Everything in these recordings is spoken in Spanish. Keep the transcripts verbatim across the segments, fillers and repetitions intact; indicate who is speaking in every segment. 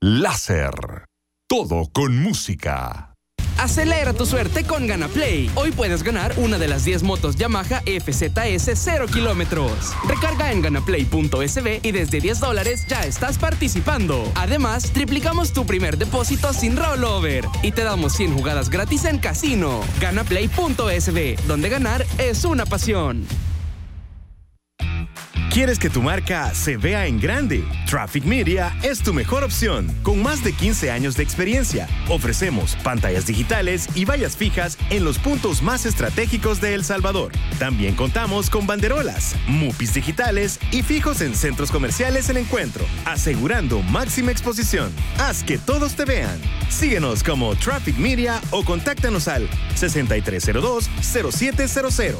Speaker 1: Láser. Todo con música.
Speaker 2: Acelera tu suerte con GanaPlay. Hoy puedes ganar una de las diez motos Yamaha F Z S cero kilómetros. Recarga en ganaplay punto es be y desde diez dólares ya estás participando. Además, triplicamos tu primer depósito sin rollover y te damos cien jugadas gratis en casino. ganaplay punto es be, donde ganar es una pasión.
Speaker 3: ¿Quieres que tu marca se vea en grande? Traffic Media es tu mejor opción. Con más de quince años de experiencia, ofrecemos pantallas digitales y vallas fijas en los puntos más estratégicos de El Salvador. También contamos con banderolas, mupis digitales y fijos en centros comerciales en Encuentro, asegurando máxima exposición. Haz que todos te vean. Síguenos como Traffic Media o contáctanos al sesenta y tres cero dos, cero siete cero cero.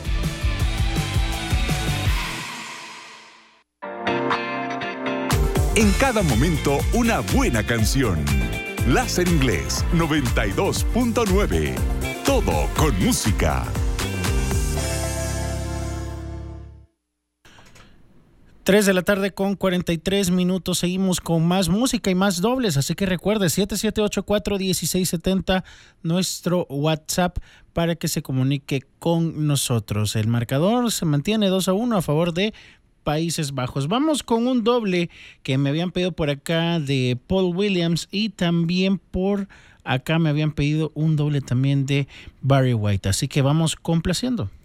Speaker 1: En cada momento, una buena canción. Láser Inglés noventa y dos punto nueve. Todo con música.
Speaker 4: tres de la tarde con cuarenta y tres minutos. Seguimos con más música y más dobles. Así que recuerde, siete siete ocho cuatro uno seis siete cero, nuestro WhatsApp, para que se comunique con nosotros. El marcador se mantiene dos a uno a favor de Países Bajos. Vamos con un doble que me habían pedido por acá de Paul Williams, y también por acá me habían pedido un doble también de Barry White. Así que vamos complaciendo.